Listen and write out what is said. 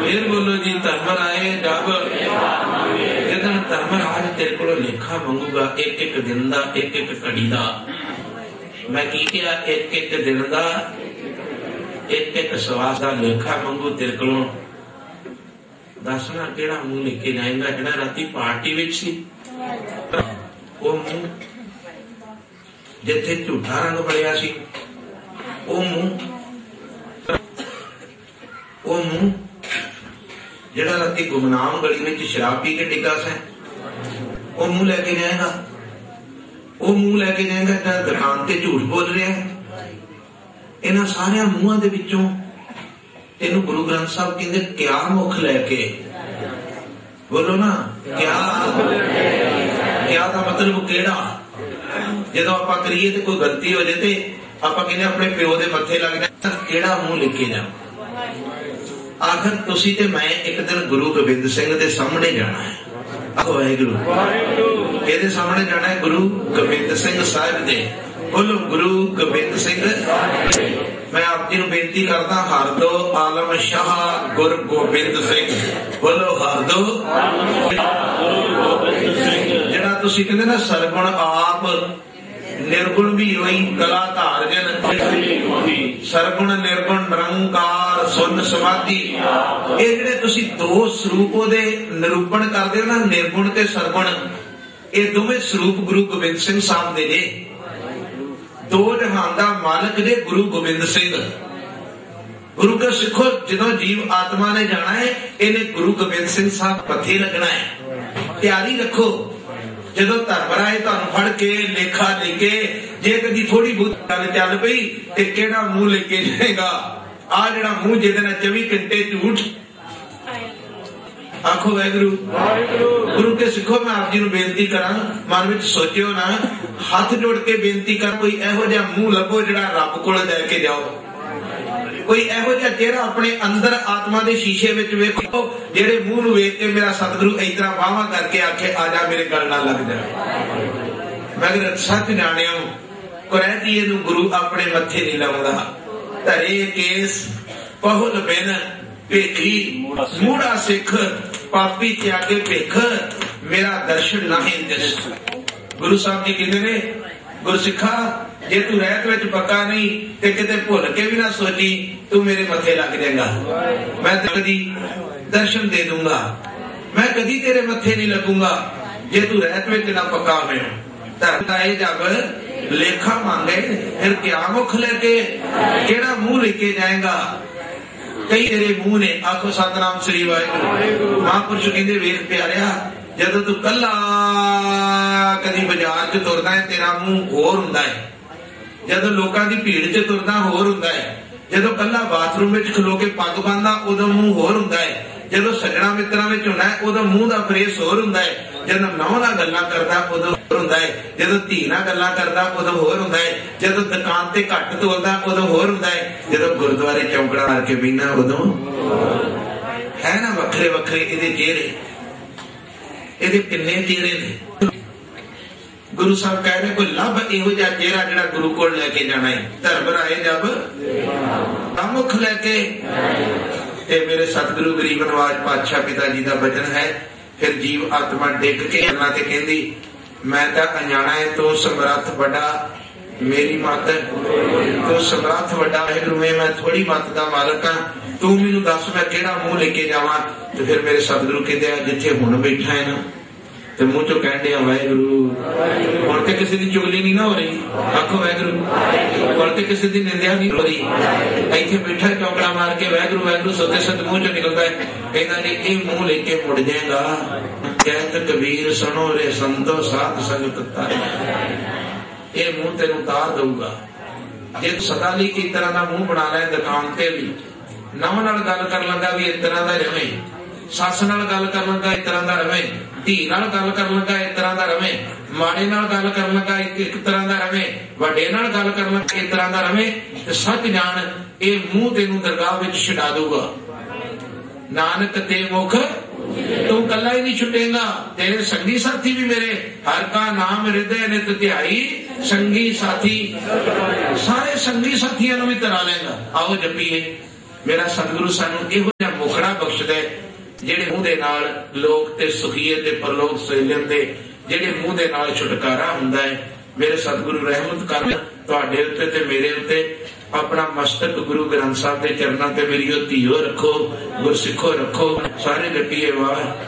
फिर बोलो जी, धर्मराय जब जिदन धर्मराज तेरे को लेखा मंगूगा एक एक दिन का, एक एक घड़ी का। मैं की किया, एक एक दिन का, एक एक श्वास का लेखा मंगू तेरे को। दसना केड़ा मुंह लेके जाएगा जिहड़ा राती पार्टी विच सी, वो मुंह जिथे झूठा रंग बलिया सी, वो मुंह जिहड़ा राती गुमनाम गली में शराब पी के डिगा से, वो मुंह लेके जाएगा। वो मुंह लेके जाएगा जिहड़ा दुकान ते झूठ बोल रहा है। इन्हां सारियां मूहां दे विचों तेनू गुरु ग्रंथ साहब कहंदे क्या मुख लैके, बोलो ना, क्या दा मतलब केड़ा। जदों आपां करिए ते कोई गलती हो जाए ते आपां कहने अपने प्यो दे मत्थे लग जाए, केड़ा मुंह लेके जा। आखिर तुसी ते मैं एक दिन गुरु गोबिंद सिंह दे सामने जाना है। वाहिगुरू एदे सामने जाना है, गुरु गोबिंद सिंह साहिब दे। बोलो गुरु गोबिंद सिंह। मैं आप जी बेनती करता, हर दो आलम शाह गुरु गोबिंद सिंह। बोलो हर दो जिहड़ा तुसीं कहंदे ना सरगुण आप निर्गुण भी होई कला धार जन, सरगुण निर्गुण निरंकार सुन समाधि। ये जिहड़े तुसीं दो स्वरूप दे निरूपण करदे हो ना, निर्गुण ते सरगुण, ये दोवें स्वरूप गुरु गोबिंद सिंह साहब दे जे। दो जहान दा मालिक ने गुरु गोबिंद सिंह। गुरु के सिखो जो जीव आत्मा ने जाना है, इन्हें गुरु गोबिंद सिंह साहब पथे लगना है। तैयारी रखो, जो धर्मराय तुहानू फड़ के लेखा लेके जे कदी थोड़ी बहुत गल चल पई ते केड़ा मुंह लेके जाएगा। आ जिहड़ा मुंह जिहदे नाल 24 घंटे झूठ। आखो वाहिगुरू। गुरु के सिखो, मैं आप जी नूं बेनती करा, मन विच सोचियो ना, हाथ जोड़ के बेनती कर, कोई इहो जिहा मुंह लभो जिहड़ा रब कोल लेके जाओ। कोई इहो जिहा चेहरा अपने अंदर आत्मा दे शीशे विच वेखो, जिहड़े मुंह नूं वेख के मेरा सतगुरु इस तरह बाहां करके आखे आ जा मेरे गल नाल लग जा। मगर सच जाणियो, कुरैती नूं गुरु अपने मत्थे नहीं लाउंदा। धरे केस पहुल बिन भेखी मूड़ा सिख, पापी त्यागे भेख, मेरा दर्शन नाहे दिस। गुरु साहब जी कहते ने, गुरु सिखा जे तू रहत विच पक्का नहीं ते किते भुल के भी ना सोची तू मेरे मथे लग जाएगा। मैं कदी दर्शन दे दूंगा, मैं कदी तेरे मथे नहीं लगूंगा जे तू रहत विच ना पक्का हो। धर्मराय जब लेखा मांगे, फिर क्या मुख लेके, केड़ा मुंह लेके जाएगा। कई तेरे मुंह ने, आखो सतनाम श्री वाहिगुरू। महापुरुष कहंदे वेख प्यारिया, जदों तू कला कदी बाजार च तुरदा है तेरा मुंह होर हुंदा है, जदों लोकां दी भीड़ च तुरदा होर हुंदा है, जदों कला बाथरूम विच खलो के पग बांधा उदों मुंह होर हुंदा है, जदों सजणा मित्रां विच हुंदा है उदों मुंह दा फ्रेस होर हुंदा है, जदों नौं नाल गल्लां करदा उदों होर हुंदा है, जदों धी नाल गल्लां करदा उदों होर हुंदा है, जदों दुकान ते घट तोलदा उदों होर हुंदा है, जदों गुरुद्वारे चौंकड़ा मार के बीना उदों है ना। वखरे वखरे इहदे चेहरे, इहदे किन्ने चेहरे ने। गुरु साहब कह रहे कोई लभ इहो जिहा चेहरा जिहड़ा गुरु कोल लेके जाना है। धर्मराय जब मुख लेके, मेरे सतगुरु गरीब नवाज पातशाह पिता जी का वचन है। फिर जीव आत्मा डिग के करना ते कहंदी, मैं तो अनजाना है, तो समर्थ बड़ा मेरी मत, तो समर्थ बड़ा वाहिगुरू में, मैं थोड़ी मत का मालक हाँ, तू मैनू दस मैं केड़ा मुंह लेके जावां। तो फिर मेरे सतगुरु कहते जिथे हुण बैठा है ना, तो मुंह चो कह दिया वाहिगुरू। हुण ते किसी की चुगली नहीं ना हो रही, आखो वाहिगुरू। हुण ते किसी की निंदिया नहीं हो रही, इत्थे बैठा चौकड़ा मार के वाहिगुरू वाहिगुरू सोते सत मुंह चो निकलता है। कहना जी ये मुंह लेके मुड़ जाएगा। कहत कबीर सुनो रे संतो साध संगत, ये मुंह तेन उतार दूंगा। जे सदा ली इस तरह का मुंह बना ले, दुकान ते भी नव नाल गल कर लगा भी इस तरह का रवे, सस नाल गल कर लगा इस तरह का रवे, धी नाल गल कर लगा इस तरह का रवे, माड़े नाल गल कर लगा एक तरह का रवे, वड्डे नाल गल कर लगा इस तरह का रवे। सच जान ये मुंह तेनू दरगाह विच छुड़ा दूगा। नानक ते मुख तू कला ही नहीं छुटेगा, तेरे संगी साथी भी मेरे, हर का नाम हृदय नित ध्याई, संगी साथी सारे संगी साथियों भी तरा लेगा। आओ जपीए। मेरा सतगुरु सानू इहो जिहा मुखड़ा बख्श है, ਜਿਹੜੇ ਮੂੰਹ ਦੇ ਨਾਲ ਲੋਕ ਤੇ ਸੁਖੀਏ ਤੇ ਪਰਲੋਕ ਸੋਈ ਲੈਂਦੇ, ਜਿਹੜੇ ਮੂੰਹ ਦੇ ਨਾਲ ਛੁਟਕਾਰਾ ਹੁੰਦਾ ਹੈ। ਮੇਰੇ ਸਤਿਗੁਰੂ ਰਹਿਮਤ ਕਰ ਤੁਹਾਡੇ ਉੱਤੇ ਤੇ ਮੇਰੇ ਉੱਤੇ। अपना मस्तक गुरु ग्रंथ साहब के चरणों ते मेरी धीओ रखो, गुरसिखो रखो। सारे रखिए वाह।